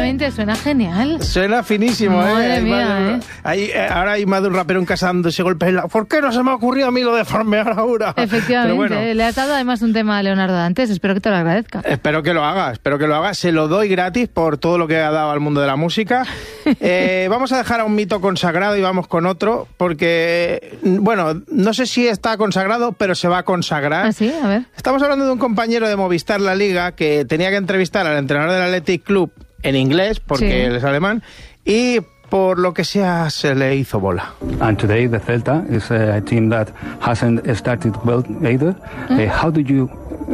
Efectivamente, suena genial. Suena finísimo, Madre mía, Ahora hay más de un rapero en casa dándose golpes en la... ¿Por qué no se me ha ocurrido a mí lo de farmear ahora? Efectivamente. Bueno, le has dado además un tema a Leonardo Dantes. Espero que te lo agradezca. Espero que lo haga. Se lo doy gratis por todo lo que ha dado al mundo de la música. Vamos a dejar a un mito consagrado y vamos con otro, porque, bueno, no sé si está consagrado, pero se va a consagrar. ¿Ah, sí? A ver. Estamos hablando de un compañero de Movistar La Liga que tenía que entrevistar al entrenador del Athletic Club en inglés, porque él es alemán, y por lo que sea se le hizo bola. And today the Celta is a team that hasn't started well either. How do you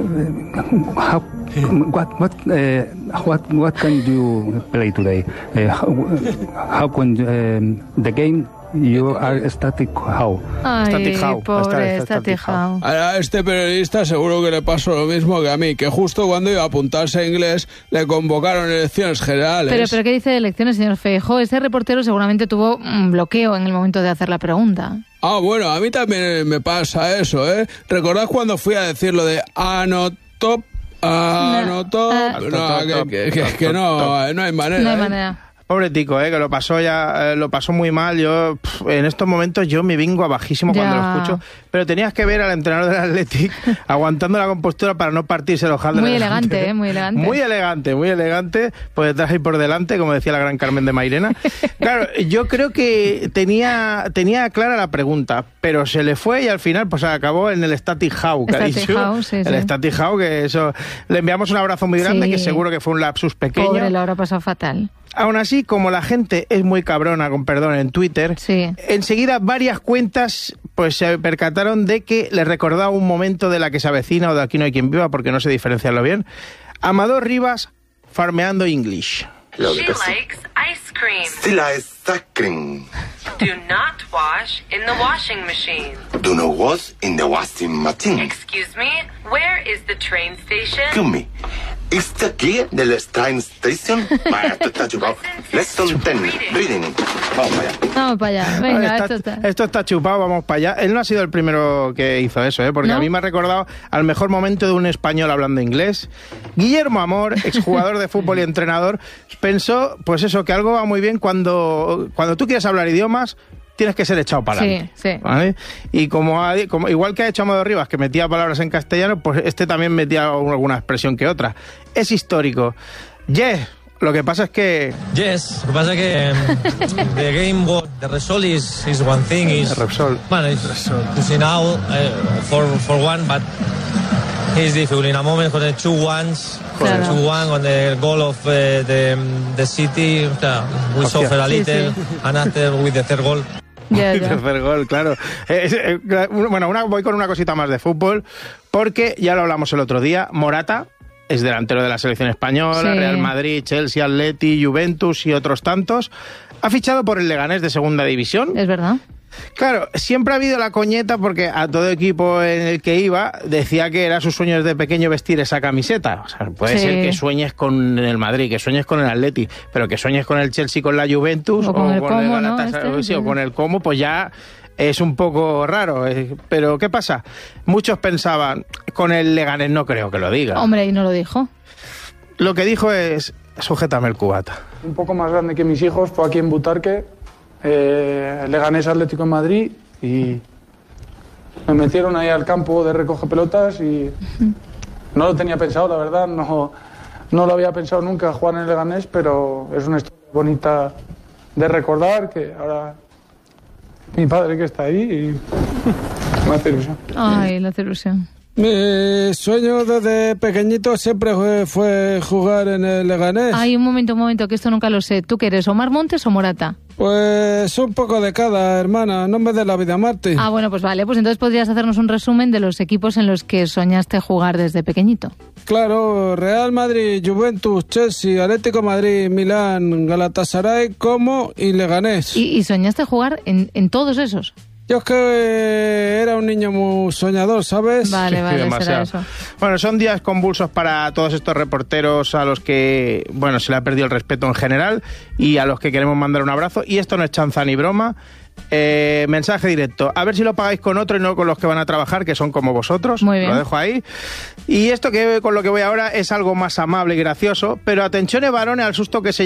what can you play today? How can the game you are static how? Ay, static how. Pobre static how. A este periodista seguro que le pasó lo mismo que a mí, que justo cuando iba a apuntarse a inglés le convocaron elecciones generales. Pero ¿qué dice de elecciones, señor Feijóo? Ese reportero seguramente tuvo un bloqueo en el momento de hacer la pregunta. Ah, bueno, a mí también me pasa eso, ¿eh? ¿Recordad cuando fui a decir lo de anotop? No, no hay manera. No hay manera. Pobre tico, que lo pasó muy mal. Yo, en estos momentos, yo me vengo a bajísimo cuando lo escucho. Pero tenías que ver al entrenador del Athletic aguantando la compostura para no partirse el ojal de muy elegante, muy elegante. Muy elegante, por detrás y por delante, como decía la gran Carmen de Mairena. Claro, yo creo que tenía clara la pregunta, pero se le fue y al final pues acabó en el static how, que ha dicho. El static how, que eso... Le enviamos un abrazo muy grande, que seguro que fue un lapsus pequeño. Pobre, lo habrá pasado fatal. Aún así, como la gente es muy cabrona, con perdón, en Twitter, enseguida varias cuentas pues se percataron de que le recordaba un momento de La que se avecina o de Aquí no hay quien viva, porque no sé diferenciarlo bien. Amador Rivas farmeando English. She likes ice cream. Still ice cream. Do not wash in the washing machine. Do not wash in the washing machine. Excuse me, where is the train station? Excuse me. ¿Es aquí de la train station? Vaya, esto está chupado. Lesson 10, reading. Vamos para allá. Vamos para allá. Venga, esto está chupado, vamos para allá. Él no ha sido el primero que hizo eso, porque a mí me ha recordado al mejor momento de un español hablando inglés. Guillermo Amor, exjugador de fútbol y entrenador, pensó, pues eso, que algo va muy bien cuando tú quieres hablar idiomas, tienes que ser echado para adelante. Sí. ¿Vale? Y como igual que ha hecho Amador Rivas, que metía palabras en castellano, pues este también metía alguna expresión que otra. Es histórico. Lo que pasa es que... Yes, lo que pasa es que the game, the result is one thing. Bueno, you see now, for one, but it's difficult. In a moment, con el 2-1, con the goal of the City, we suffer a little, and after with the third goal. Tercer gol, claro. Bueno, voy con una cosita más de fútbol, porque ya lo hablamos el otro día. Morata es delantero de la selección española, Real Madrid, Chelsea, Atleti, Juventus y otros tantos. Ha fichado por el Leganés de segunda división. Es verdad. Claro, siempre ha habido la coñeta porque a todo equipo en el que iba decía que era su sueño desde pequeño vestir esa camiseta. O sea, puede ser que sueñes con el Madrid, que sueñes con el Atleti, pero que sueñes con el Chelsea, con la Juventus o con el Galatasaray, o con el Como, pues ya es un poco raro. Pero ¿qué pasa? Muchos pensaban, con el Leganés no creo que lo diga. Hombre, y no lo dijo. Lo que dijo es, sujétame el cubata. Un poco más grande que mis hijos, fue aquí en Butarque, Leganés Atlético en Madrid, y me metieron ahí al campo de recoge pelotas y no lo tenía pensado, la verdad, no lo había pensado nunca jugar en el Leganés, pero es una historia bonita de recordar, que ahora mi padre que está ahí y me hace ilusión. Ay, le hace ilusión. Mi sueño desde pequeñito siempre fue jugar en el Leganés. Ay, un momento, que esto nunca lo sé. ¿Tú qué eres, Omar Montes o Morata? Pues un poco de cada, hermana, no me dé la vida a Marte. Ah, bueno, pues vale, pues entonces podrías hacernos un resumen de los equipos en los que soñaste jugar desde pequeñito. Claro, Real Madrid, Juventus, Chelsea, Atlético Madrid, Milán, Galatasaray, Como y Leganés. ¿Y soñaste jugar en todos esos? Yo es que era un niño muy soñador, ¿sabes? Vale, será eso. Bueno, son días convulsos para todos estos reporteros a los que, bueno, se le ha perdido el respeto en general y a los que queremos mandar un abrazo. Y esto no es chanza ni broma. Mensaje directo. A ver si lo pagáis con otro y no con los que van a trabajar, que son como vosotros. Muy bien. Lo dejo ahí. Y esto que con lo que voy ahora es algo más amable y gracioso, pero atención, varones, al susto que se